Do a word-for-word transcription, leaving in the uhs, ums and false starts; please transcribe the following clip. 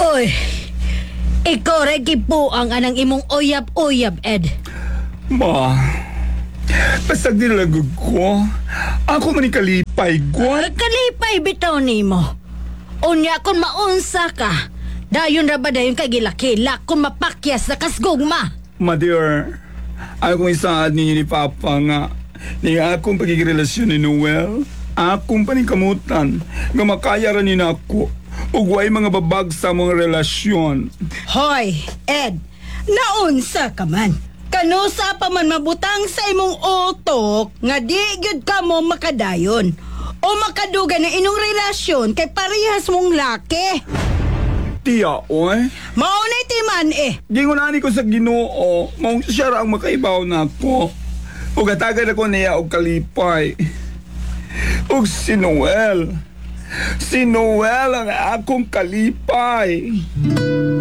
Uy, ikaw rin po ang anang imong uyab-uyab, Ed. Ma, pasag nilagog ko. Ako man kalipay, Uh, gwat. kalipay bitaw nimo. Unya kung maunsa ka, dayon ra ba dayon kay gilakila kung mapakyas na kasgugma. Ma, dear, ako kong isaad ninyo ni Papa nga. Ni akong pagkikirelasyon ni Noel. Akong paningkamutan. Nga makaya ra ni na ako. Ug way mga babag sa mong relasyon. Hoy, Ed, naunsa ka man. Kanusa pa man mabutang sa imong utok nga di gyud ka mo makadayon o makadugan ng inong relasyon kay parehas mong laki. Tiya, oy. Maunay timan eh. Gingunani ko sa Ginoo, maong siya ra ang makaibaw na ako. Ug atagan ako niya og kalipay. Ug si Noel. Si Noel ang akong kalipay.